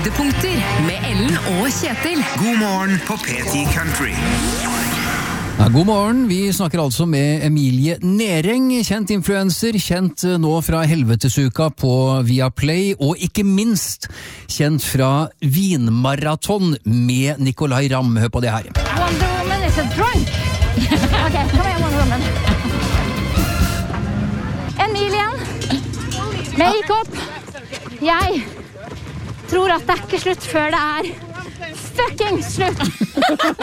Høydepunkter med Ellen og Kjetil. God morgen på P10 Country. Ja, god morgen, vi snakker altså med Emilie Nering, kjent influencer, kjent nå fra Helvetesuka på Viaplay, og ikke minst kjent fra Vinmaraton med Nicolai Ramm. Hør på det her. Wonder Woman is a drunk. Okay, kom igjen, Wonder Woman. Emilie, make-up. Jeg tror at det er ikke slutt før det er fucking slutt.